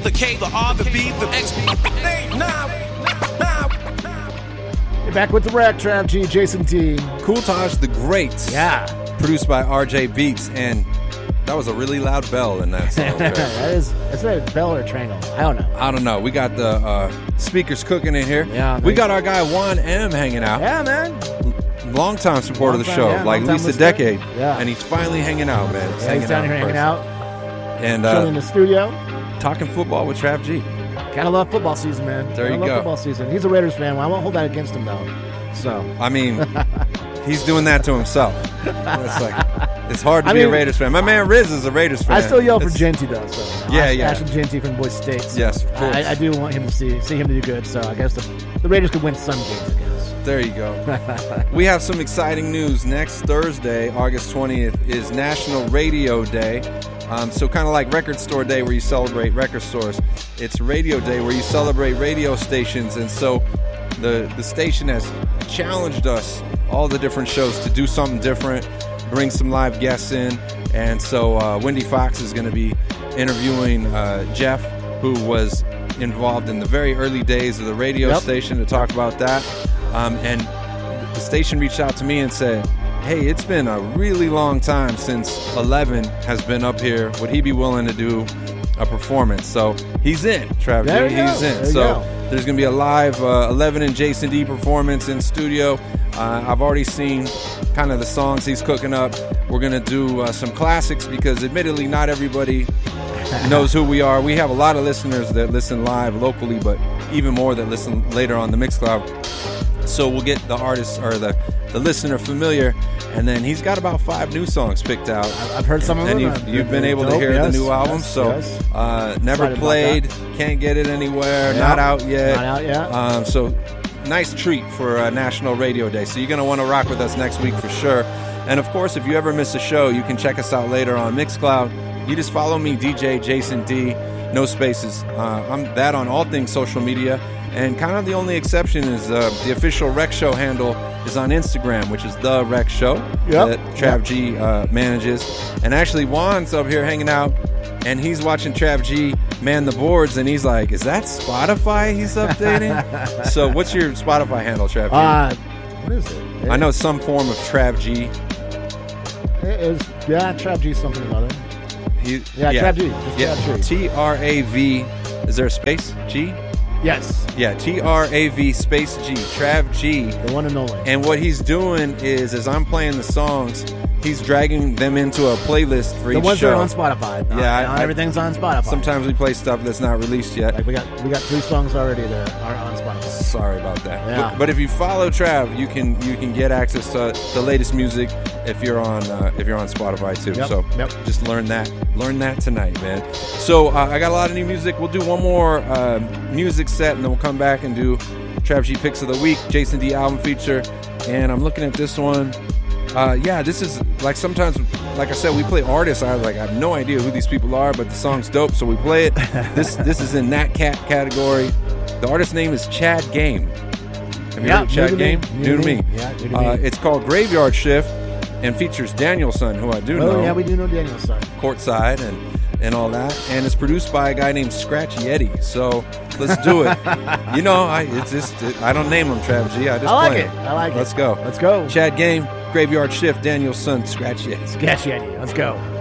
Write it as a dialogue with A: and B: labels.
A: the K, the R, the B, the X.
B: You're back with the Wreck, Trav G, Jason D.
C: Kool Taj the Great.
B: Yeah.
C: Produced by RJ Beats, and that was a really loud bell in that song.
B: Is that a bell or a triangle? I don't know.
C: We got the speakers cooking in here.
B: Yeah,
C: we got our guy Juan M hanging out.
B: Yeah, man.
C: Long-time supporter of the show,
B: yeah,
C: like at least a decade.
B: Yeah.
C: And he's finally hanging out, man.
B: He's down here hanging out.
C: And
B: chilling in the studio.
C: Talking football with Trav G.
B: Gotta love football season, man.
C: There you go.
B: Football season. He's a Raiders fan. Well, I won't hold that against him, though. So
C: I mean, he's doing that to himself. It's hard to be a Raiders fan. My man Riz is a Raiders fan.
B: I still yell for Genty, though. So
C: yeah.
B: Ashton Genty from Boise State. So
C: yes, of course.
B: I do want him to see him to do good. So I guess the Raiders could win some games, I guess.
C: There you go. We have some exciting news. Next Thursday, August 20th, is National Radio Day. So kind of like Record Store Day where you celebrate record stores, it's Radio Day where you celebrate radio stations. And so the station has challenged us, all the different shows, to do something different, bring some live guests in. And so Wendy Fox is going to be interviewing Jeff, who was involved in the very early days of the radio station, to talk about that. And the station reached out to me and said, hey, it's been a really long time since 11 has been up here. Would he be willing to do a performance? So he's in, Trav G. He's in. So there's going to be a live 11 and Jason D performance in studio. I've already seen kind of the songs he's cooking up. We're going to do some classics because admittedly not everybody knows who we are. We have a lot of listeners that listen live locally, but even more that listen later on the Mixcloud. So we'll get the artist or the listener familiar, and then he's got about 5 new songs picked out.
B: I've heard some of them.
C: And you've been able to hear the new album. Never Played, Can't Get It Anywhere, Not Out Yet. So nice treat for National Radio Day. So you're going to want to rock with us next week for sure. And of course, if you ever miss a show, you can check us out later on Mixcloud. You just follow me, DJ Jason D, no spaces. I'm that on all things social media. And kind of the only exception is the official Rec Show handle is on Instagram, which is The Rec Show that Trav G manages. And actually, Juan's up here hanging out, and he's watching Trav G man the boards, and he's like, is that Spotify he's updating? So what's your Spotify handle, Trav G?
B: What is it?
C: I know some form of Trav G.
B: It is, Trav G something or other. Trav G. Just
C: T-R-A-V. Is there a space? G?
B: Yes.
C: Yeah, T-R-A-V space G, Trav G.
B: The one and only.
C: And what he's doing is, as I'm playing the songs, he's dragging them into a playlist for each show.
B: The ones that are on Spotify. Not everything's on Spotify.
C: Sometimes we play stuff that's not released yet.
B: Like we got 3 songs already that are on Spotify.
C: Sorry about that.
B: Yeah.
C: But if you follow Trav, you can get access to the latest music if you're on Spotify too. So just learn that tonight, man. So I got a lot of new music. We'll do one more music set, and then we'll come back and do Trav G Picks of the Week, Jason D album feature. And I'm looking at this one. This is like sometimes, like I said, we play artists. I have no idea who these people are, but the song's dope, so we play it. This is in that cat category. The artist's name is Chad Game. Have you heard of Chad Game? New to me.
B: Yeah, new to me.
C: It's called Graveyard Shift and features Danielson, who I do know.
B: Oh, yeah, we do know Danielson.
C: Courtside and all that. And it's produced by a guy named Scratch Yeti. So let's do it. I don't name him Trav G. I just play
B: it. I like it.
C: Let's go.
B: Let's go.
C: Chad Game, Graveyard Shift, Danielson, Scratch Yeti.
B: Scratch Yeti. Let's go.